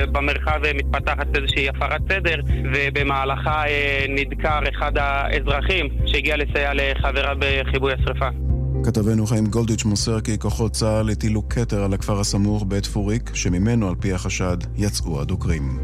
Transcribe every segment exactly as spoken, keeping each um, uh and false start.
במרחב מתפתחת איזושהי הפרת סדר, ובמהלכה נדקר אחד האזרחים שהגיע לסייע לחברה בחיבוי השרפה. כתבנו חיים גולדיץ' מוסר כי כוחות צה"ל הטילו כתר על הכפר הסמוך בית פוריק, שממנו על פי החשד יצאו הדוקרים.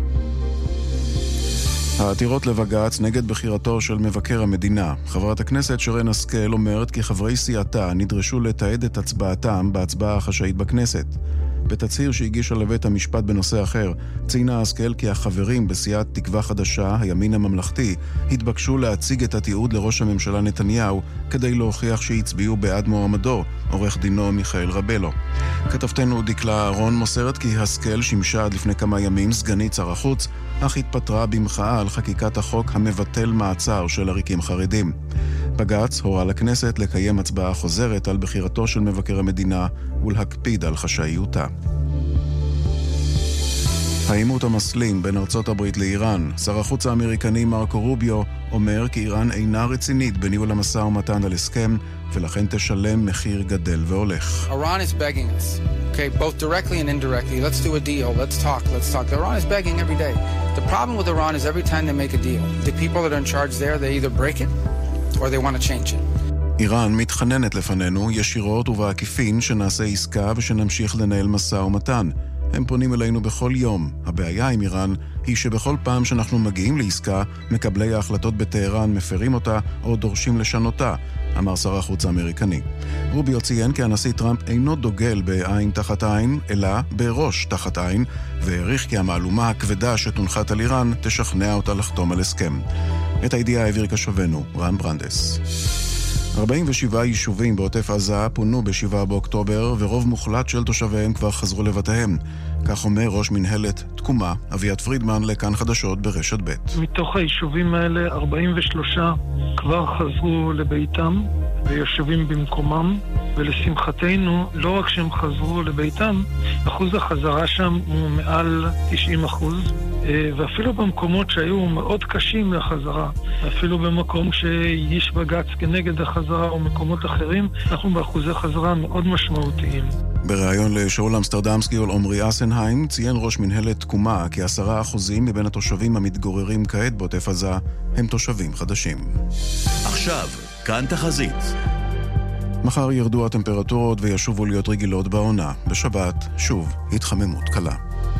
העתירות לבג"ץ נגד בחירתו של מבקר המדינה. חברת הכנסת שרן השכל אומרת כי חברי סיעתה נדרשו לתעד את הצבעתם בהצבעה החשאית בכנסת. בתצהיר שהגישה לבית המשפט בנושא אחר, ציינה השכל כי החברים בסיעת תקווה חדשה, הימין הממלכתי, התבקשו להציג את התיעוד לראש הממשלה נתניהו כדי להוכיח שהצביעו בעד מועמדו, עורך דינו מיכאל רבלו. כתבתנו דקלה אהרון מוסרת כי השכל שימשה עד לפני כמה ימים סגנית שר החוץ, אך התפטרה במחאה על חקיקת החוק המבטל מעצר של עריקים חרדים. בג"ץ הורה לכנסת לקיים הצבעה חוזרת על בחירתו של מבקר המדינה ולהקפיד על חשאיותה. העימות המסלים בין ארצות הברית לאיראן. שר החוץ האמריקני מרקו רוביו אומר כי איראן אינה רצינית בניהול המשא ומתן על הסכם, ולכן תשלם מחיר גדל והולך. Iran is begging us, okay, both directly and indirectly. Let's do a deal. Let's talk. Let's talk. Iran is begging every day. The problem with Iran is every time they make a deal, the people that are in charge there, they either break it or they want to change it. איראן מתחננת לפנינו ישירות ובעקיפין שנעשה עסקה ושנמשיך לנהל משא ומתן. הם פונים אלינו בכל יום. הבעיה עם איראן היא שבכל פעם שאנחנו מגיעים לעסקה, מקבלי ההחלטות בטהרן מפרים אותה או דורשים לשנותה, אמר שר החוץ האמריקני. רוביו ציין כי הנשיא טראמפ אינו דוגל בעין תחת עין, אלא בראש תחת עין, והעריך כי המעלומה הכבדה שתונחת על איראן תשכנע אותה לחתום על הסכם. את הידיעה העביר כשובנו, רן ברנדס. ארבעים ושבעה יישובים בעוטף עזה פונו ב-שבעה באוקטובר, ורוב מוחלט של תושביהם כבר חזרו לבתיהם. כך אומר ראש מנהלת תקומה, אביעד פרידמן, לכאן חדשות ברשת ב'. מתוך היישובים האלה, ארבעים ושלושה כבר חזרו לביתם ויושבים במקומם, ולשמחתנו, לא רק שהם חזרו לביתם, אחוז החזרה שם הוא מעל תשעים אחוז, ואפילו במקומות שהיו מאוד קשים לחזרה, אפילו במקום שיש בג"ץ כנגד החזרה או מקומות אחרים, אנחנו באחוזי חזרה מאוד משמעותיים. בריאיון לשאול אמסטרדמסקי ולעומרי אסנהיים ציין ראש מנהלת תקומה כי עשרה אחוזים מבין התושבים המתגוררים כעת בעוטף עזה הם תושבים חדשים. עכשיו, כאן תחזית. מחר ירדו הטמפרטורות וישובו להיות רגילות בעונה. בשבת, שוב, התחממות קלה.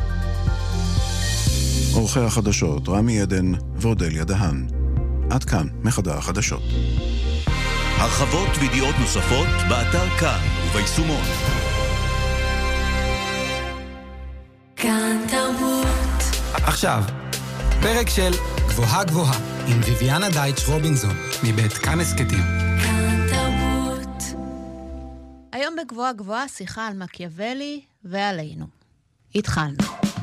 אורחי החדשות, רמי עדן ואודליה דהן. עד כאן, מחדר החדשות. הרחבות וידיעות נוספות באתר כאן וביישומון. כאן תרבות. עכשיו, פרק של גבוהה גבוהה עם ויביאנה דייטש רובינזון מבית כאן הסכתים. כאן תרבות. היום בגבוהה גבוהה שיחה על מקיאוולי ועלינו. התחלנו.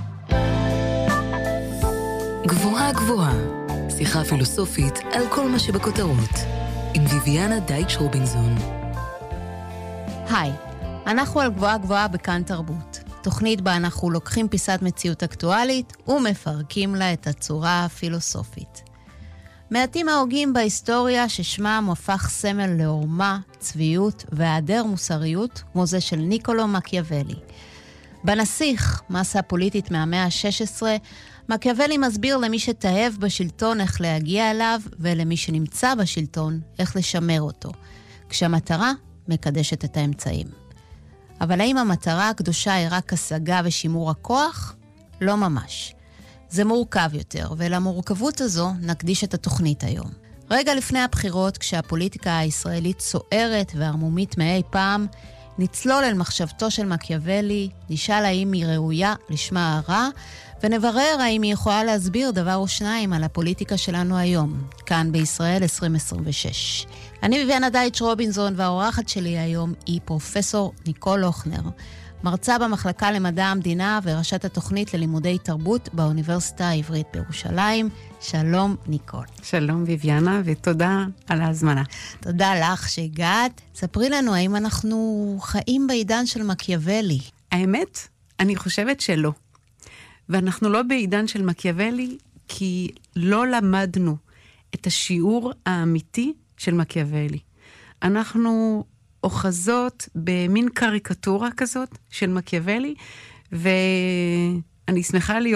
גבוהה גבוהה, שיחה פילוסופית על כל מה שבכותרות, עם ויביאנה דייטש רובינזון. היי, אנחנו על גבוהה גבוהה בכאן תרבות. תוכנית בה אנחנו לוקחים פיסת מציאות אקטואלית ומפרקים לה את הצורה הפילוסופית. מעטים ההוגים בהיסטוריה ששמם הפך סמל לעורמה, צביעות והיעדר מוסריות, כמו זה של ניקולו מקיאוולי. בנסיך, מסה פוליטית מהמאה ה-שש עשרה, מקיאוולי מסביר למי שתאהב בשלטון איך להגיע אליו, ולמי שנמצא בשלטון איך לשמר אותו, כשהמטרה מקדשת את האמצעים. אבל האם המטרה הקדושה היא רק השגה ושימור הכוח? לא ממש. זה מורכב יותר, ולמורכבות הזו נקדיש את התוכנית היום. רגע לפני הבחירות, כשהפוליטיקה הישראלית סוערת וערמומית מאי פעם, נצלול אל מחשבתו של מקיאוולי, נשאל האם היא ראויה לשמה הרע, ונברר האם היא יכולה להסביר דבר או שניים על הפוליטיקה שלנו היום, כאן בישראל עשרים עשרים ושש. אני ויביאנה דייטש רובינזון, והאורחת שלי היום היא פרופסור ניקול הוכנר, מרצה במחלקה למדע המדינה וראשת התוכנית ללימודי תרבות באוניברסיטה העברית בירושלים. שלום ניקול. שלום ויביאנה, ותודה על ההזמנה. תודה לך שהגעת. ספרי לנו האם אנחנו חיים בעידן של מקיאוולי. האמת, אני חושבת שלא. ואנחנו לא בעידן של מקיאוולי, כי לא למדנו את השיעור האמיתי של מקיאוולי. אנחנו אוחזות במין קריקטורה כזאת של מקיאוולי, ואני שמחה להיות